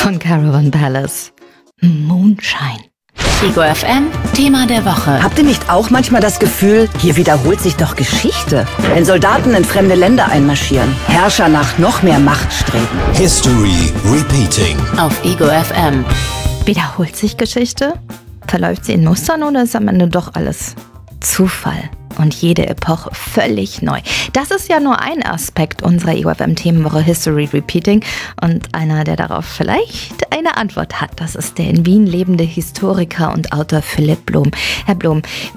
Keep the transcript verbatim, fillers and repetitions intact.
von Caravan Palace. Moonshine. Ego F M, Thema der Woche. Habt ihr nicht auch manchmal das Gefühl, hier wiederholt sich doch Geschichte? Wenn Soldaten in fremde Länder einmarschieren, Herrscher nach noch mehr Macht streben. History repeating. Auf Ego F M. Wiederholt sich Geschichte? Verläuft sie in Mustern oder ist am Ende doch alles Zufall? Und jede Epoche völlig neu. Das ist ja nur ein Aspekt unserer Ego F M-Themenwoche History Repeating. Und einer, der darauf vielleicht eine Antwort hat, das ist der in Wien lebende Historiker und Autor Philipp Blom. Herr Blom,